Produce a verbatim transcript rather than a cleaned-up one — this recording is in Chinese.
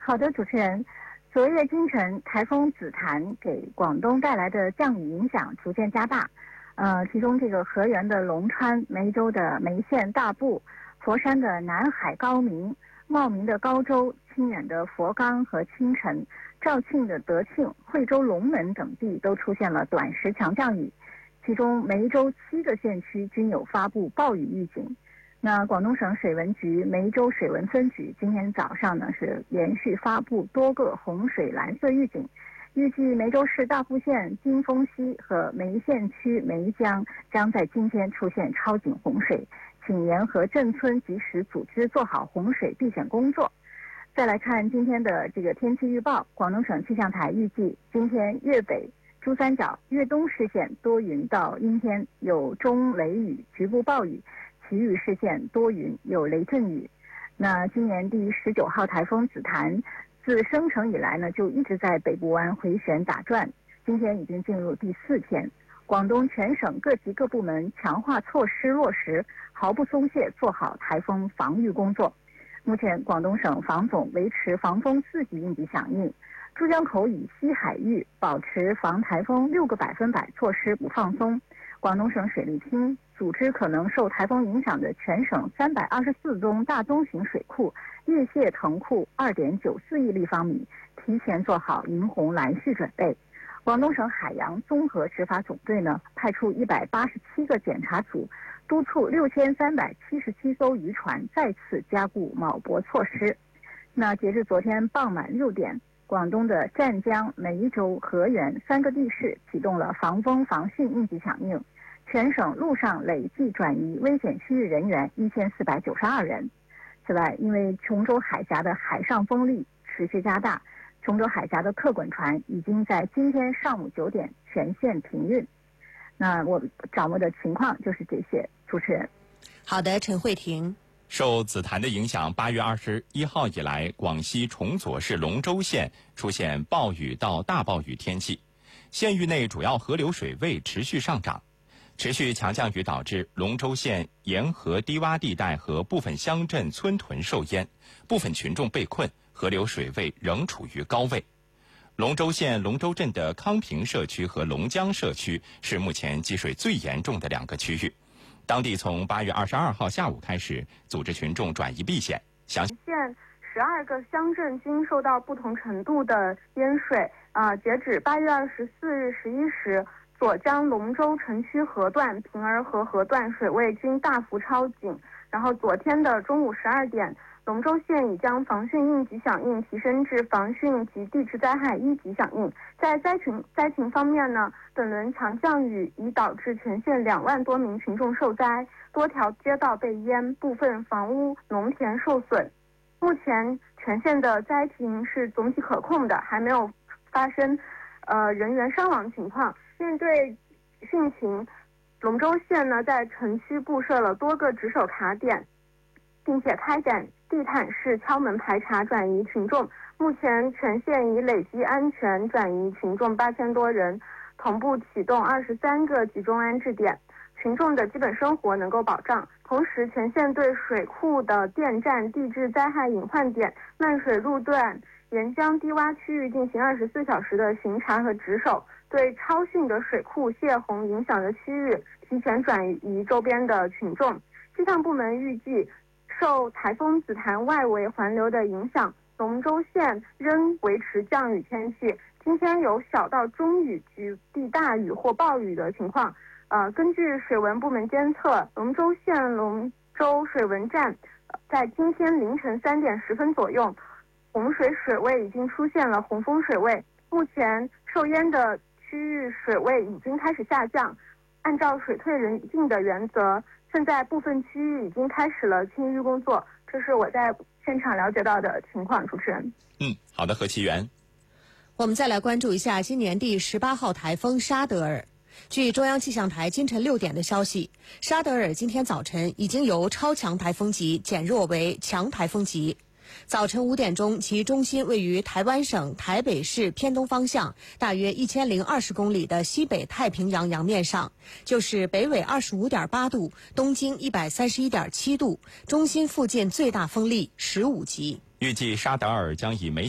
好的，主持人。昨夜今晨，台风紫檀给广东带来的降雨影响逐渐加大。呃，其中这个河源的龙川、梅州的梅县大埔、佛山的南海高明、茂名的高州、清远的佛冈和青城、肇庆的德庆、惠州龙门等地都出现了短时强降雨，其中梅州七个县区均有发布暴雨预警。那广东省水文局梅州水文分局今天早上呢是连续发布多个洪水蓝色预警，预计梅州市大埔县金峰溪和梅县区梅江将在今天出现超警洪水，请沿河镇村及时组织做好洪水避险工作。再来看今天的这个天气预报，广东省气象台预计今天粤北、珠三角、粤东市县多云到阴天，有中雷雨，局部暴雨，其余市县多云，有雷阵雨。那今年第十九号台风紫檀自生成以来呢，就一直在北部湾回旋打转，今天已经进入第四天。广东全省各级各部门强化措施落实，毫不松懈做好台风防御工作。目前广东省防总维持防风四级应急响应，珠江口以西海域保持防台风六个百分百措施不放松。广东省水利厅组织可能受台风影响的全省三百二十四宗大中型水库越泄腾库二点九四亿立方米，提前做好迎洪拦蓄准备。广东省海洋综合执法总队呢，派出一百八十七个检查组，督促六千三百七十七艘渔船再次加固锚泊措施。那截至昨天傍晚六点，广东的湛江、梅州、河源三个地市启动了防风防汛应急响应，全省陆上累计转移危险区域人员一千四百九十二人。此外，因为琼州海峡的海上风力持续加大，琼州海峡的客滚船已经在今天上午九点全线停运。那我掌握的情况就是这些，主持人。 好的，陈慧婷。 受紫檀的影响，八月二十一号以来，广西崇左市龙州县出现暴雨到大暴雨天气，县域内主要河流水位持续上涨。持续强降雨导致龙州县沿河低洼地带和部分乡镇村屯受淹，部分群众被困，河流水位仍处于高位。龙州县龙州镇的康平社区和龙江社区是目前积水最严重的两个区域。当地从八月二十二号下午开始组织群众转移避险。详细县十二个乡镇均受到不同程度的淹水。啊、呃，截止八月二十四日十一时，左江龙州城区河段、平儿河河段水位均大幅超警。然后昨天的中午十二点，龙州县已将防汛应急响应提升至防汛及地质灾害一级响应。在灾情灾情方面呢，本轮强降雨已导致全县两万多名群众受灾，多条街道被淹，部分房屋、农田受损。目前全县的灾情是总体可控的，还没有发生呃人员伤亡情况。面对汛情，龙州县呢在城区布设了多个值守卡点，并且开展地毯式敲门排查转移群众。目前全县已累计安全转移群众八千多人，同步启动二十三个集中安置点，群众的基本生活能够保障。同时，全县对水库的电站、地质灾害隐患点、漫水路段、沿江低洼区域进行二十四小时的巡查和值守，对超汛的水库泄洪影响的区域提前转移周边的群众。气象部门预计，受台风紫檀外围环流的影响，龙州县仍维持降雨天气，今天有小到中雨、局地大雨或暴雨的情况。呃，根据水文部门监测，龙州县龙州水文站在今天凌晨三点十分左右，洪水水位已经出现了洪峰水位，目前受淹的区域水位已经开始下降。按照水退人进的原则，现在部分区域已经开始了清淤工作，这是我在现场了解到的情况。主持人， 嗯，好的，何其元。 我们再来关注一下今年第十八号台风沙德尔。据中央气象台今晨六点的消息，沙德尔今天早晨已经由超强台风级减弱为强台风级。早晨五点钟，其中心位于台湾省台北市偏东方向大约一千零二十公里的西北太平洋洋面上，就是北纬二十五点八度，东经一百三十一点七度，中心附近最大风力十五级。 预计沙德尔将以每